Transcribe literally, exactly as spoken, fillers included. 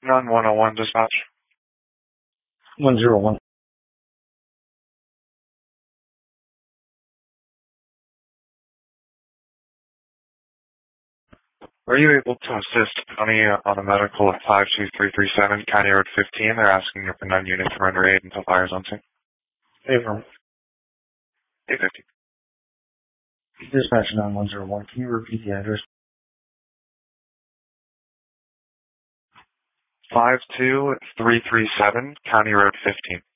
nine one oh one dispatch. one zero one. Were you able to assist County on a medical at five two three three seven County Road fifteen? They're asking your P N unit to render aid until fire's on scene. Avram. eight fifty. Dispatch nine one zero one. Can you repeat the address? five two three three seven County Road fifteen.